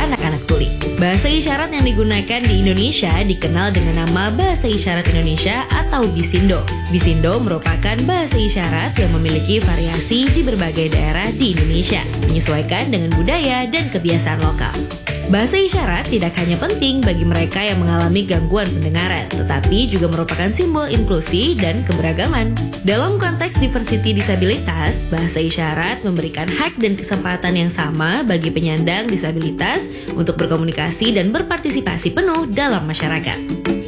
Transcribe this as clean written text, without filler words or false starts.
anak-anak tuli. Bahasa isyarat yang digunakan di Indonesia dikenal dengan nama Bahasa Isyarat Indonesia atau Bisindo. Bisindo merupakan bahasa isyarat yang memiliki variasi di berbagai daerah di Indonesia, menyesuaikan dengan budaya dan kebiasaan lokal. Bahasa isyarat tidak hanya penting bagi mereka yang mengalami gangguan pendengaran, tetapi juga merupakan simbol inklusi dan keberagaman. Dalam konteks diversity disabilitas, bahasa isyarat memberikan hak dan kesempatan yang sama bagi penyandang disabilitas untuk berkomunikasi dan berpartisipasi penuh dalam masyarakat.